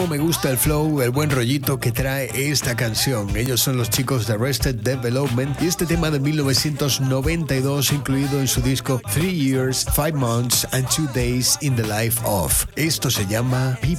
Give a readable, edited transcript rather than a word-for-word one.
Me gusta el flow, el buen rollito que trae esta canción. Ellos son los chicos de Arrested Development y este tema de 1992 incluido en su disco 3 Years, 5 Months and 2 Days in the Life of. Esto se llama People.